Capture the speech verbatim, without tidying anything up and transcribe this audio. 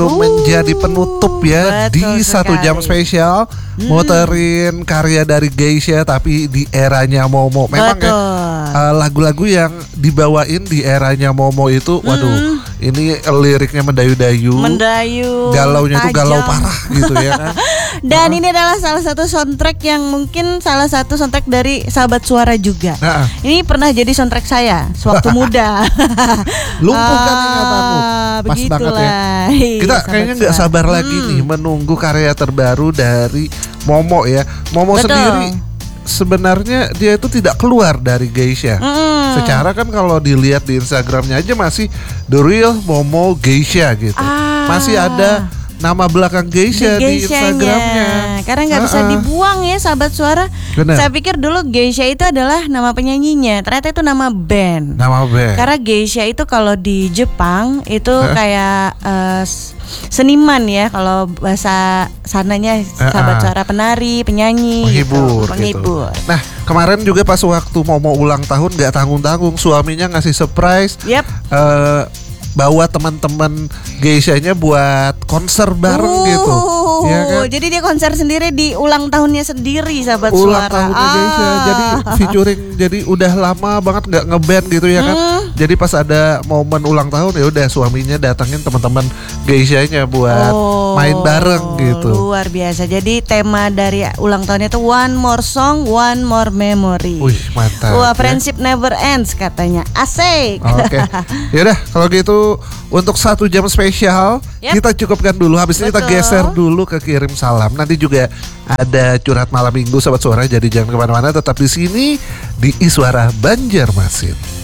Uh, menjadi penutup ya di satu jam spesial hmm. muterin karya dari Geisha tapi di eranya Momo. Memang betul. ya uh, lagu-lagu yang dibawain di eranya Momo itu, waduh, hmm. ini liriknya mendayu-dayu, mendayu, galaunya itu galau parah gitu ya kan. Dan uh. ini adalah salah satu soundtrack yang mungkin salah satu soundtrack dari Sahabat Suara juga. Uh. Ini pernah jadi soundtrack saya sewaktu muda. Lumpuh kan ingatanmu. Pas banget ya. Kita iya, kayaknya nggak sabar hmm. lagi nih menunggu karya terbaru dari Momo ya. Momo betul. sendiri sebenarnya dia itu tidak keluar dari Geisha. Mm. Secara kan kalau dilihat di Instagramnya aja masih The Real Momo Geisha gitu. Ah. Masih ada nama belakang Geisha di, di Instagramnya. Karena nggak bisa dibuang ya Sahabat Suara. Bener. Saya pikir dulu Geisha itu adalah nama penyanyinya. Ternyata itu nama band. Nama band. Karena Geisha itu kalau di Jepang itu huh? kayak uh, seniman ya. Kalau bahasa sananya Sahabat Suara, penari, penyanyi, penghibur, gitu. penghibur. Gitu. Nah kemarin juga pas waktu Momo ulang tahun nggak tanggung-tanggung suaminya ngasih surprise. Yep. Uh, bawa teman-teman Geisha-nya buat konser bareng uh, gitu. Ya kan? Jadi dia konser sendiri di ulang tahunnya sendiri Sahabat ulang Suara. Ulang tahunnya ah. Geisha. Jadi featuring, jadi udah lama banget nggak ngeband gitu ya kan. Hmm. Jadi pas ada momen ulang tahun ya udah suaminya datangin teman-teman Geisha-nya buat oh, main bareng gitu. Luar biasa. Jadi tema dari ulang tahunnya itu One More Song, One More Memory. Wih, mantap. Wah, friendship ya? Never ends katanya. Asik. Oke. Okay. Yaudah kalau gitu untuk satu jam spesial yep. kita cukupkan dulu. Habis ini kita geser dulu ke kirim salam. Nanti juga ada curhat malam minggu Sahabat Suara. Jadi jangan kemana-mana, tetap di sini di Iswara Banjarmasin.